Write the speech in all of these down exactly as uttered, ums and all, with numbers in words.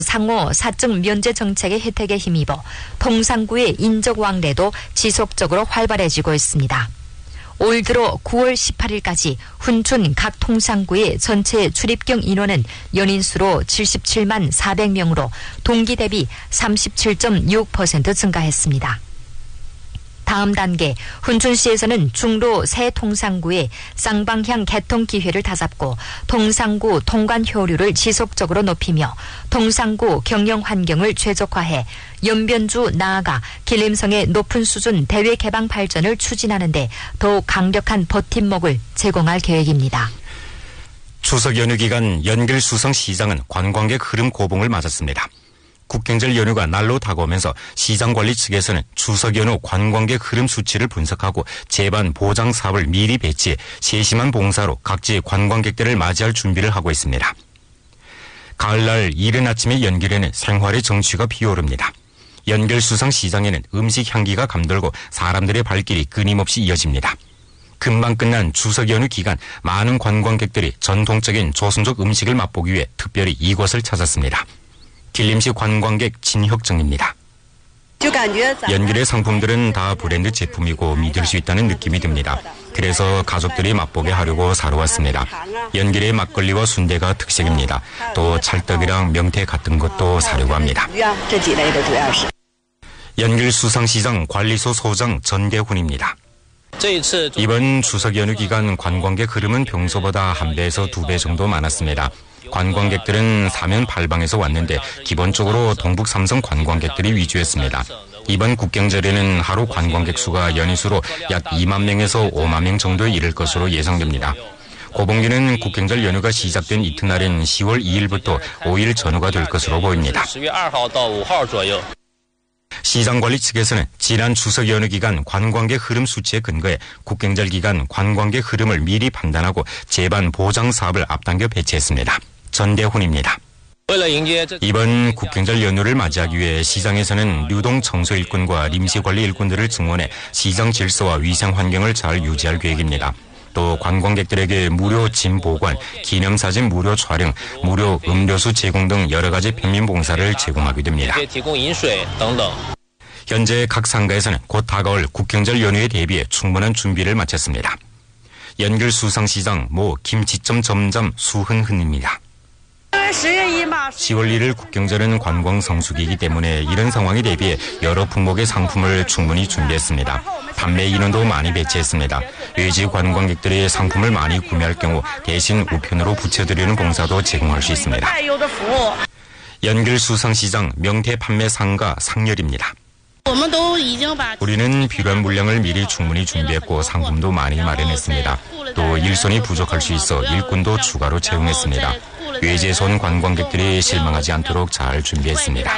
상호 사증 면제 정책의 혜택에 힘입어 통상구의 인적 왕래도 지속적으로 활발해지고 있습니다. 올 들어 구월 십팔일까지 훈춘 각 통상구의 전체 출입경 인원은 연인수로 칠십칠만 사백 명으로 동기 대비 삼십칠 점 육 퍼센트 증가했습니다. 다음 단계 훈춘시에서는 중로 새 통상구의 쌍방향 개통 기회를 다잡고 통상구 통관 효율을 지속적으로 높이며 통상구 경영 환경을 최적화해 연변주 나아가 길림성의 높은 수준 대외 개방 발전을 추진하는 데 더욱 강력한 버팀목을 제공할 계획입니다. 추석 연휴 기간 연길수성시장은 관광객 흐름 고봉을 맞았습니다. 국경절 연휴가 날로 다가오면서 시장관리 측에서는 추석 연휴 관광객 흐름 수치를 분석하고 제반 보장 사업을 미리 배치해 세심한 봉사로 각지 관광객들을 맞이할 준비를 하고 있습니다. 가을날 이른 아침에 연길에는 생활의 정취가 피어오릅니다. 연길수성시장에는 음식 향기가 감돌고 사람들의 발길이 끊임없이 이어집니다. 금방 끝난 추석 연휴 기간 많은 관광객들이 전통적인 조선족 음식을 맛보기 위해 특별히 이곳을 찾았습니다. 길림시 관광객 진혁정입니다. 연길의 상품들은 다 브랜드 제품이고 믿을 수 있다는 느낌이 듭니다. 그래서 가족들이 맛보게 하려고 사러 왔습니다. 연길의 막걸리와 순대가 특색입니다. 또 찰떡이랑 명태 같은 것도 사려고 합니다. 연길수성시장 관리소 소장 전대훈입니다. 이번 추석 연휴 기간 관광객 흐름은 평소보다 한 배에서 두 배 정도 많았습니다. 관광객들은 사면 팔방에서 왔는데 기본적으로 동북 삼성 관광객들이 위주였습니다. 이번 국경절에는 하루 관광객 수가 연인수로 약 이만 명에서 오만 명 정도에 이를 것으로 예상됩니다. 고봉기는 국경절 연휴가 시작된 이튿날인 시월 이일부터 오일 전후가 될 것으로 보입니다. 시장관리 측에서는 지난 추석 연휴 기간 관광객 흐름 수치에 근거해 국경절 기간 관광객 흐름을 미리 판단하고 제반 보장 사업을 앞당겨 배치했습니다. 전대훈입니다. 이번 국경절 연휴를 맞이하기 위해 시장에서는 유동 청소 일꾼과 임시관리 일꾼들을 증원해 시장 질서와 위생 환경을 잘 유지할 계획입니다. 또 관광객들에게 무료 짐 보관, 기념사진 무료 촬영, 무료 음료수 제공 등 여러 가지 평민봉사를 제공하게 됩니다. 현재 각 상가에서는 곧 다가올 국경절 연휴에 대비해 충분한 준비를 마쳤습니다. 연길수성시장 모 김치점 점점 수흔흔입니다. 시월 일일 국경절은 관광 성수기이기 때문에 이런 상황에 대비해 여러 품목의 상품을 충분히 준비했습니다. 판매 인원도 많이 배치했습니다. 외지 관광객들이 상품을 많이 구매할 경우 대신 우편으로 붙여드리는 봉사도 제공할 수 있습니다. 연길수성시장 명태 판매 상가 상렬입니다. 우리는 필요한 물량을 미리 충분히 준비했고 상품도 많이 마련했습니다. 또 일손이 부족할 수 있어 일꾼도 추가로 채용했습니다. 외지에서 온 관광객들이 실망하지 않도록 잘 준비했습니다.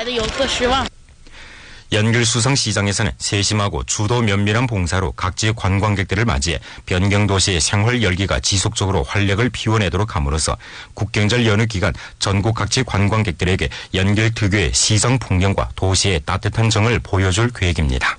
연길수성시장에서는 세심하고 주도 면밀한 봉사로 각지 관광객들을 맞이해 변경도시의 생활 열기가 지속적으로 활력을 피워내도록 함으로써 국경절 연휴 기간 전국 각지 관광객들에게 연길 특유의 시성 풍경과 도시의 따뜻한 정을 보여줄 계획입니다.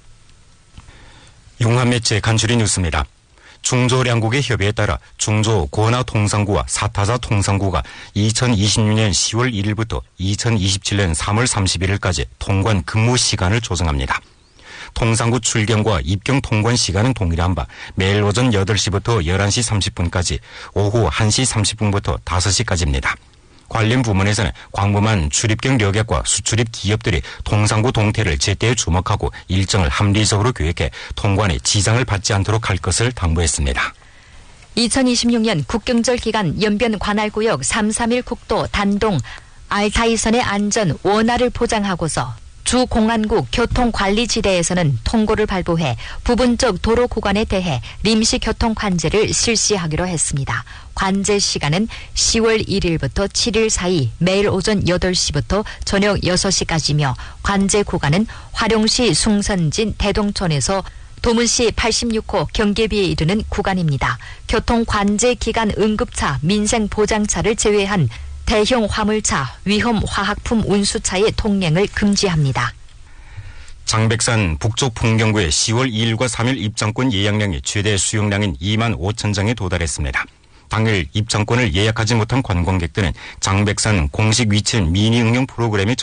용한매체 간추린 뉴스입니다. 중조량국의 협의에 따라 중조 고나 통상구와 사타자 통상구가 이천이십육년 시월 일일부터 이천이십칠년 삼월 삼십일일까지 통관 근무 시간을 조정합니다. 통상구 출경과 입경 통관 시간은 동일한 바 매일 오전 여덟 시부터 열한 시 삼십 분까지, 오후 한 시 삼십 분부터 다섯 시까지입니다. 관련 부문에서는 광범한 출입경 여객과 수출입 기업들이 통상구 동태를 제때 주목하고 일정을 합리적으로 계획해 통관에 지장을 받지 않도록 할 것을 당부했습니다. 이천이십육년 국경절 기간 연변 관할구역 삼삼일 국도 단동 알타이선의 안전 원활을 보장하고서 주 공안국 교통관리지대에서는 통고를 발부해 부분적 도로 구간에 대해臨時 교통 관제를 실시하기로 했습니다. 관제 시간은 시월 일일부터 칠일 사이 매일 오전 여덟 시부터 저녁 여섯 시까지며 관제 구간은 화룡시 숭선진 대동촌에서 도문시 팔십육호 경계비에 이르는 구간입니다. 교통 관제 기간 응급차, 민생보장차를 제외한 대형 화물차, 위험 화학품 운수차의 통행을 금지합니다. 장백산 북쪽 풍경구의 시월 이일과 삼일 입장권 예약량이 최대 수용량인 이만 오천 장에 도달했습니다. 당일 입장권을 예약하지 못한 관광객들은 장백산 공식 위챗 미니 응용 프로그램에